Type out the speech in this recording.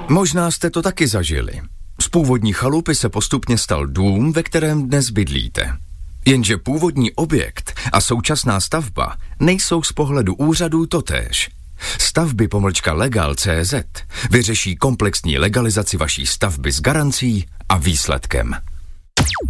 Možná jste to taky zažili. Z původní chalupy se postupně stal dům, ve kterém dnes bydlíte. Jenže původní objekt a současná stavba nejsou z pohledu úřadů totéž. Stavby-legal.cz vyřeší komplexní legalizaci vaší stavby s garancí a výsledkem.